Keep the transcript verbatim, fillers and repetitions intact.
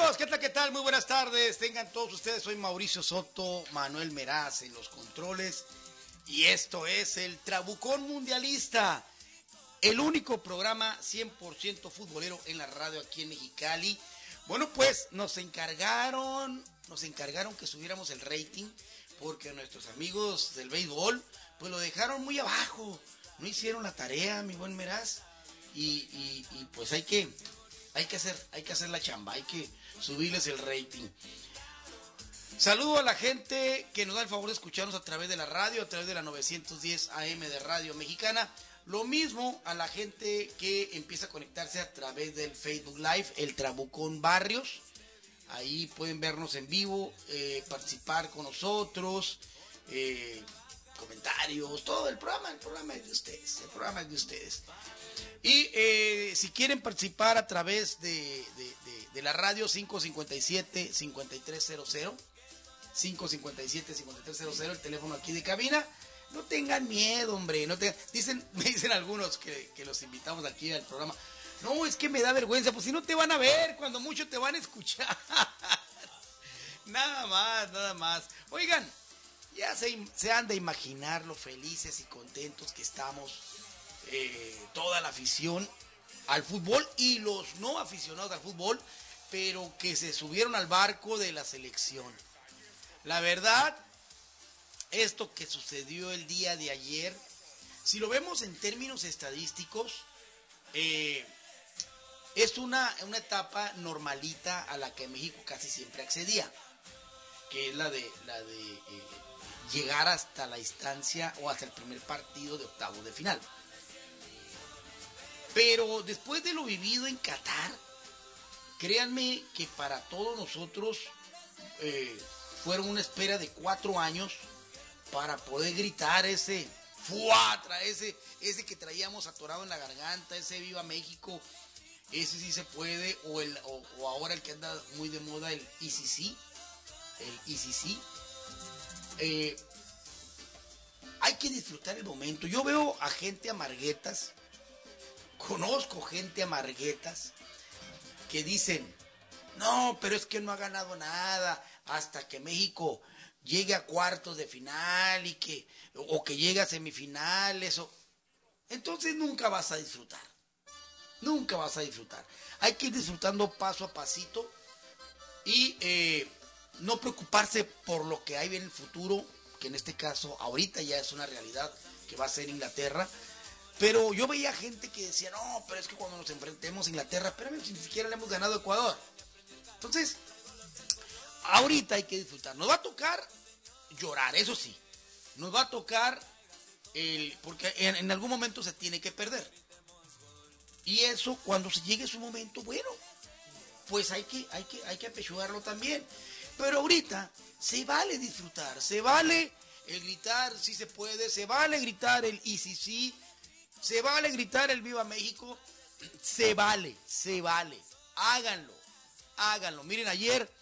Amigos, ¿qué tal, qué tal? Muy buenas tardes. Tengan todos ustedes, soy Mauricio Soto, Manuel Meraz en los controles. Y esto es el Trabucón Mundialista, el único programa cien por ciento futbolero en la radio aquí en Mexicali. Bueno, pues nos encargaron, nos encargaron que subiéramos el rating, porque nuestros amigos del béisbol, pues lo dejaron muy abajo. No hicieron la tarea, mi buen Meraz. Y, y, y pues hay que... Hay que hacer, hay que hacer la chamba, hay que subirles el rating. Saludo a la gente que nos da el favor de escucharnos a través de la radio, a través de la novecientos diez A M de Radio Mexicana. Lo mismo a la gente que empieza a conectarse a través del Facebook Live, el Trabucón Barrios. Ahí pueden vernos en vivo, eh, participar con nosotros, eh, comentarios, todo el programa, el programa es de ustedes, el programa es de ustedes. Y eh, si quieren participar a través de, de, de, de la radio cinco cinco siete, cinco tres cero cero, cinco cinco siete, cinco tres cero cero, el teléfono aquí de cabina, no tengan miedo, hombre, no tengan, dicen, me dicen algunos que, que los invitamos aquí al programa, no, es que me da vergüenza, pues si no te van a ver, cuando mucho te van a escuchar, nada más, nada más. Oigan, ya se, se han de imaginar lo felices y contentos que estamos, Eh, toda la afición al fútbol y los no aficionados al fútbol, pero que se subieron al barco de la selección. La verdad, esto que sucedió el día de ayer, si lo vemos en términos estadísticos, eh, es una, una etapa normalita a la que México casi siempre accedía, que es la de, la de eh, llegar hasta la instancia o hasta el primer partido de octavos de final. Pero después de lo vivido en Qatar, créanme que para todos nosotros eh, fueron una espera de cuatro años para poder gritar ese fuatra, ese, ese que traíamos atorado en la garganta, ese Viva México, ese sí se puede, o, el, o, o ahora el que anda muy de moda, el I C C, el I C C. Eh, hay que disfrutar el momento. Yo veo a gente amarguetas. Conozco gente amarguetas que dicen, no, pero es que no ha ganado nada hasta que México llegue a cuartos de final y que, o que llegue a semifinales. O... Entonces nunca vas a disfrutar, nunca vas a disfrutar. Hay que ir disfrutando paso a pasito y eh, no preocuparse por lo que hay en el futuro, que en este caso ahorita ya es una realidad que va a ser Inglaterra. Pero yo veía gente que decía, no, pero es que cuando nos enfrentemos a Inglaterra, espérame, si ni siquiera le hemos ganado a Ecuador. Entonces, ahorita hay que disfrutar. Nos va a tocar llorar, eso sí. Nos va a tocar, el, porque en, en algún momento se tiene que perder. Y eso, cuando se llegue su momento, bueno, pues hay que, hay que, hay que apechugarlo también. Pero ahorita se vale disfrutar, se vale el gritar, si se puede, se vale gritar el I C C, se vale gritar el Viva México, se vale, se vale, háganlo, háganlo. Miren, ayer